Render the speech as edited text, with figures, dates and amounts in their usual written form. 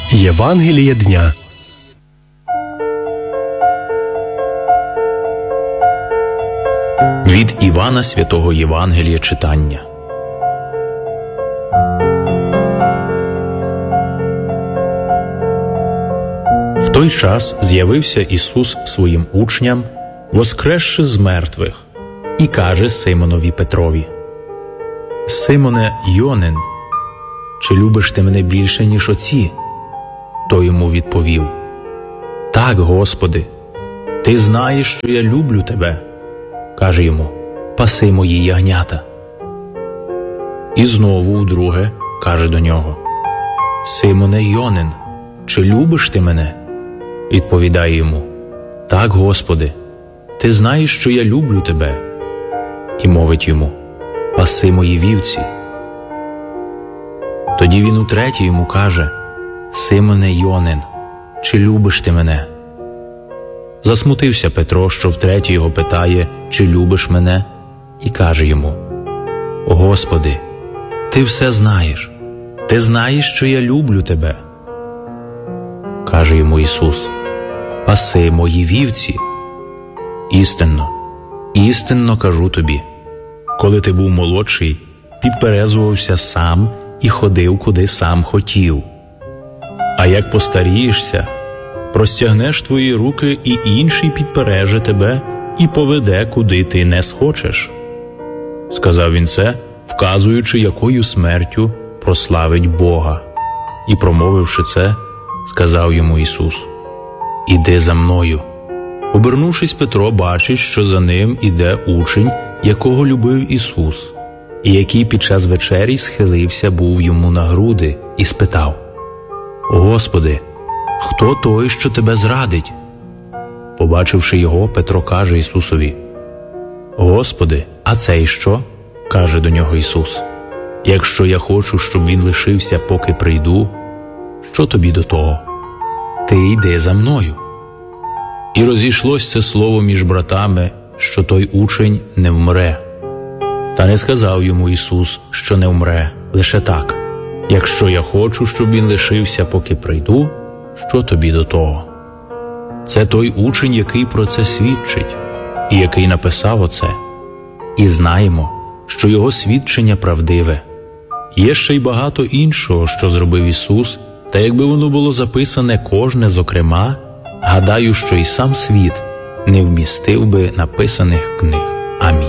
Євангеліє дня. Від Івана Святого Євангелія читання. В той час з'явився Ісус своїм учням, воскресши з мертвих, і каже Симонові Петрові: «Симоне Йонин, чи любиш ти мене більше, ніж оці?» Той йому відповів: «Так, Господи, ти знаєш, що я люблю тебе». Каже йому: «Паси мої ягнята». І знову вдруге каже до нього: «Симоне Йонин, чи любиш ти мене?» Відповідає йому: «Так, Господи, ти знаєш, що я люблю тебе». І мовить йому: «Паси мої вівці». Тоді він утретє йому каже: «Симоне Йонин, чи любиш ти мене?» Засмутився Петро, що втретє його питає: «Чи любиш мене?» І каже йому: «Господи, ти все знаєш, ти знаєш, що я люблю тебе». Каже йому Ісус: «Паси мої вівці. Істинно, істинно кажу тобі, коли ти був молодший, підперезувався сам і ходив, куди сам хотів. А як постарієшся, простягнеш твої руки, і інший підпереже тебе і поведе, куди ти не схочеш». Сказав він це, вказуючи, якою смертю прославить Бога. І, промовивши це, сказав йому Ісус: «Іди за мною». Обернувшись, Петро бачить, що за ним іде учень, якого любив Ісус, і який під час вечері схилився був йому на груди і спитав: «Господи, хто той, що тебе зрадить?» Побачивши його, Петро каже Ісусові: «Господи, а цей що?» Каже до нього Ісус: «Якщо я хочу, щоб він лишився, поки прийду, що тобі до того? Ти йди за мною». І розійшлось це слово між братами, що той учень не вмре. Та не сказав йому Ісус, що не вмре, лише так: «Якщо я хочу, щоб він лишився, поки прийду, що тобі до того?» Це той учень, який про це свідчить, і який написав оце. І знаємо, що його свідчення правдиве. Є ще й багато іншого, що зробив Ісус, та якби воно було записане кожне зокрема, гадаю, що і сам світ не вмістив би написаних книг. Амінь.